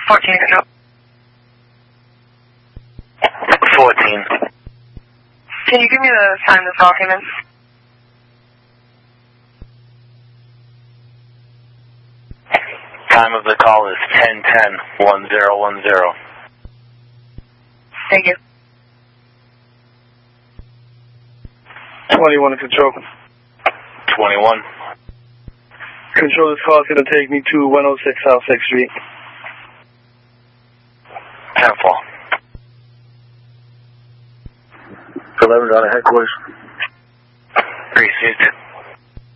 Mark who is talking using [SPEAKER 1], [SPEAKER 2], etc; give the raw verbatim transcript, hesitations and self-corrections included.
[SPEAKER 1] fourteen, control.
[SPEAKER 2] fourteen.
[SPEAKER 1] Can you give me the time this call came in?
[SPEAKER 2] Time of the call is ten ten, one zero one zero.
[SPEAKER 1] Thank you.
[SPEAKER 3] twenty-one to control.
[SPEAKER 2] twenty-one.
[SPEAKER 3] Control, this call is going to take me to one oh six South sixth Street.
[SPEAKER 2] ten four.
[SPEAKER 4] eleven down at headquarters.
[SPEAKER 2] Received.